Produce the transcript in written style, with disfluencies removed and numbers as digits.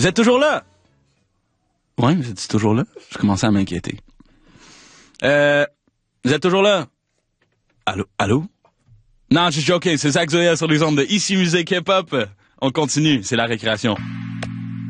Vous êtes toujours là? Ouais, vous êtes toujours là? Je commençais à m'inquiéter. Vous êtes toujours là? Allô? Non, je suis joké, c'est Zach Zoya sur les ondes de Ici Musique Hip Hop. On continue, c'est la récréation.